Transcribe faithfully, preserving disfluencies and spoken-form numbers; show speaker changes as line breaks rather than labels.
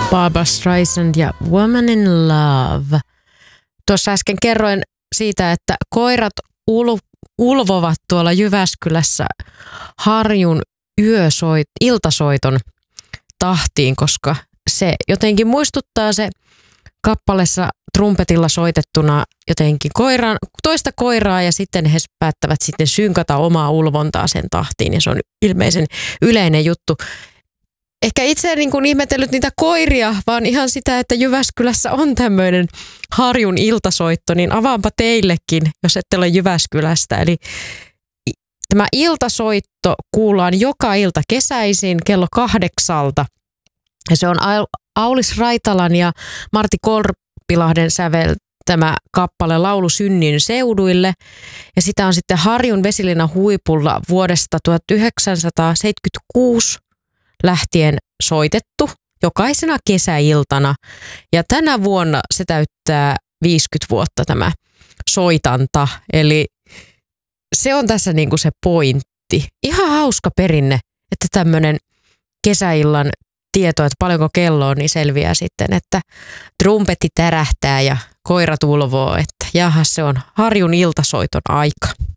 Barbra Streisand ja Woman in Love. Tuossa äsken kerroin siitä, että koirat ul- ulvovat tuolla Jyväskylässä Harjun yösoit, iltasoiton tahtiin, koska se jotenkin muistuttaa se kappaleessa trumpetilla soitettuna jotenkin koiran, toista koiraa ja sitten he päättävät sitten synkata omaa ulvontaa sen tahtiin ja se on ilmeisen yleinen juttu. Ehkä itse en niin kuin ihmetellyt niitä koiria, vaan ihan sitä, että Jyväskylässä on tämmöinen Harjun iltasoitto, niin avaanpa teillekin, jos ette ole Jyväskylästä. Eli tämä iltasoitto kuullaan joka ilta kesäisin kello kahdeksalta. Ja se on Aulis Raitalan ja Martti Korpilahden säveltämä kappale Laulu synnin seuduille. Ja sitä on sitten Harjun vesilinnan huipulla vuodesta tuhatyhdeksänsataaseitsemänkymmentäkuusi lähtien soitettu jokaisena kesäiltana. Ja tänä vuonna se täyttää viisikymmentä vuotta tämä soitanta. Eli se on tässä niinku se pointti. Ihan hauska perinne, että tämmöinen kesäillan tieto, että paljonko kello on, niin selviää sitten, että trumpetti tärähtää ja koira tulvoo, että jaha, se on Harjun iltasoiton aika.